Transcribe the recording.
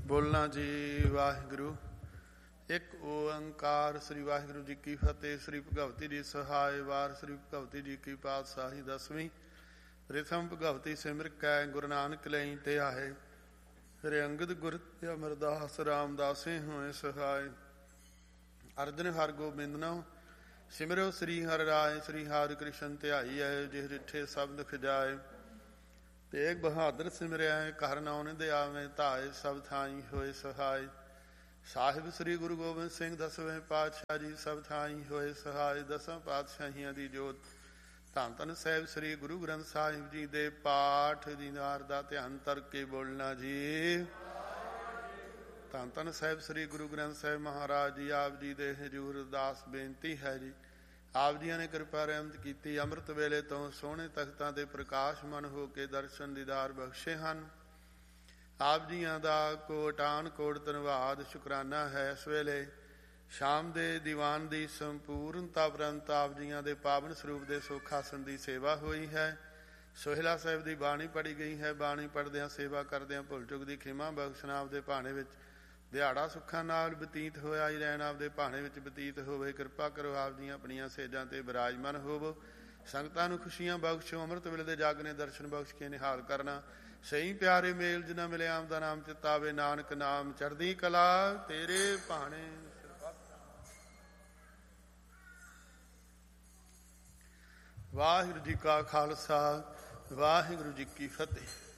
ਬੋਲਣਾ ਜੀ ਵਾਹਿਗੁਰੂ। ਇੱਕ ਓੰਕਾਰ। ਸ੍ਰੀ ਵਾਹਿਗੁਰੂ ਜੀ ਕੀ ਫਤਿਹ। ਸ੍ਰੀ ਭਗਵਤੀ ਜੀ ਸਹਾਇ। ਵਾਰ ਸ੍ਰੀ ਭਗਵਤੀ ਜੀ ਕੀ ਪਾਤਸ਼ਾਹੀ ਦਸਵੀਂ। ਪ੍ਰਥਮ ਭਗਵਤੀ ਸਿਮਰ ਕੈ ਗੁਰੂ ਨਾਨਕ ਲਈ ਤੇ ਆਏ। ਫਿਰ ਅੰਗਦ ਗੁਰ ਤੇ ਅਮਰਦਾਸ ਰਾਮਦਾਸੇ ਹੋਏ ਸਹਾਇ। ਅਰਜਨ ਹਰ ਗੋਬਿੰਦਨੋ ਸਿਮਰਿਓ ਸ੍ਰੀ ਹਰਿ ਰਾਏ। ਸ੍ਰੀ ਹਰਿ ਕ੍ਰਿਸ਼ਨ ਧਿਆਈ ਹੈ ਜਿਹ ਡਿਠੇ ਸਭ ਦੁਖ ਜਾਏ। ਤੇਗ ਬਹਾਦਰ ਸਿਮਰਿਆ ਘਰ ਨਾਉ ਨਿਧ ਆਵੇਂ ਧਾਏ। ਸਭ ਥਾਈ ਹੋਏ ਸਹਾਇ। ਸਾਹਿਬ ਸ੍ਰੀ ਗੁਰੂ ਗੋਬਿੰਦ ਸਿੰਘ ਦਸਵੇਂ ਪਾਤਸ਼ਾਹ ਜੀ ਸਭ ਥਾਈ ਹੋਏ ਸਹਾਇ। ਦਸਾਂ ਪਾਤਸ਼ਾਹੀਆਂ ਦੀ ਜੋਤ ਧੰਨ ਧੰਨ ਸਾਹਿਬ ਸ੍ਰੀ ਗੁਰੂ ਗ੍ਰੰਥ ਸਾਹਿਬ ਜੀ ਦੇ ਪਾਠ ਦੀਦਾਰ ਦਾ ਧਿਆਨ ਧਰ ਕੇ ਬੋਲਣਾ ਜੀ। ਧੰਨ ਧੰਨ ਸਾਹਿਬ ਸ੍ਰੀ ਗੁਰੂ ਗ੍ਰੰਥ ਸਾਹਿਬ ਮਹਾਰਾਜ ਜੀ ਆਪ ਜੀ ਦੇ ਹਜ਼ੂਰ ਅਰਦਾਸ ਬੇਨਤੀ ਹੈ ਜੀ। ਆਪ ਜੀਆਂ ਨੇ ਕਿਰਪਾ ਰਹਿਮਤ ਕੀਤੀ। ਅੰਮ੍ਰਿਤ ਵੇਲੇ ਤੋਂ ਸੋਹਣੇ ਤਖਤਾਂ ਦੇ ਪ੍ਰਕਾਸ਼ਮਨ ਹੋ ਕੇ ਦਰਸ਼ਨ ਦੀਦਾਰ ਬਖਸ਼ੇ ਹਨ। ਆਪ ਜੀਆਂ ਦਾ ਕੋਟਾਨ ਕੋਟ ਧੰਨਵਾਦ ਸ਼ੁਕਰਾਨਾ ਹੈ। ਇਸ ਵੇਲੇ ਸ਼ਾਮ ਦੇ ਦੀਵਾਨ ਦੀ ਸੰਪੂਰਨਤਾ ਉਪਰੰਤ ਆਪ ਜੀਆਂ ਦੇ ਪਾਵਨ ਸਰੂਪ ਦੇ ਸੁਖ ਆਸਣ ਦੀ ਸੇਵਾ ਹੋਈ ਹੈ। ਸੋਹਿਲਾ ਸਾਹਿਬ ਦੀ ਬਾਣੀ ਪੜ੍ਹੀ ਗਈ ਹੈ। ਬਾਣੀ ਪੜ੍ਹਦਿਆਂ ਸੇਵਾ ਕਰਦਿਆਂ ਭੁੱਲ ਚੁੱਕ ਦੀ ਖਿਮਾ ਬਖਸ਼ਣਾ। ਆਪਦੇ ਭਾਣੇ ਵਿੱਚ ਦਿਹਾੜਾ ਸੁੱਖਾਂ ਨਾਲ ਬਤੀਤ ਹੋਇਆ ਹੀ ਰਹਿਣਾ। ਆਪਦੇ ਭਾਣੇ ਵਿੱਚ ਬਤੀਤ ਹੋਵੇ। ਕਿਰਪਾ ਕਰੋ ਆਪ ਦੀਆਂ ਆਪਣੀਆਂ ਸੇਜਾਂ ਤੇ ਬਿਰਾਜਮਾਨ ਹੋਵੋ। ਸੰਗਤਾਂ ਨੂੰ ਖੁਸ਼ੀਆਂ ਬਖਸ਼ੋ। ਅੰਮ੍ਰਿਤ ਵੇਲੇ ਦੇ ਜਾਗਨੇ ਦਰਸ਼ਨ ਬਖਸ਼ ਕੇ ਨਿਹਾਲ ਕਰਨਾ। ਸਹੀ ਪਿਆਰੇ ਮੇਲ ਜਿਨ੍ਹਾਂ ਮਿਲੇ ਆਮ ਦਾ ਨਾਮ ਚਿਤਾਵੇ। ਨਾਨਕ ਨਾਮ ਚੜ੍ਹਦੀ ਕਲਾ ਤੇਰੇ ਭਾਣੇ। ਵਾਹਿਗੁਰੂ ਜੀ ਕਾ ਖਾਲਸਾ ਵਾਹਿਗੁਰੂ ਜੀ ਕੀ ਫਤਿਹ।